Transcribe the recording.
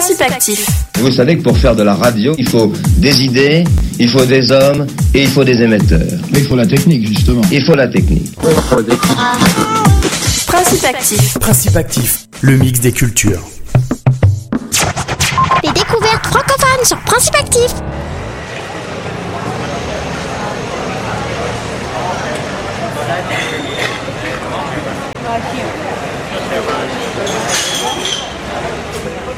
Principe actif. Vous savez que pour faire de la radio, il faut des idées, il faut des hommes et il faut des émetteurs. Mais il faut la technique, justement. Il faut la technique. Principe actif. Principe actif, le mix des cultures. Les découvertes francophones sur Principe actif.